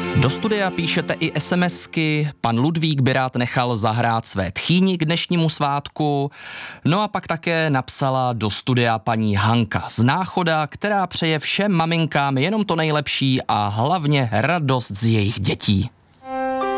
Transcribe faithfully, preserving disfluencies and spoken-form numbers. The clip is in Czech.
Do studia píšete i SMSky, pan Ludvík by rád nechal zahrát své tchýni k dnešnímu svátku, no a pak také napsala do studia paní Hanka z Náchoda, která přeje všem maminkám jenom to nejlepší a hlavně radost z jejich dětí.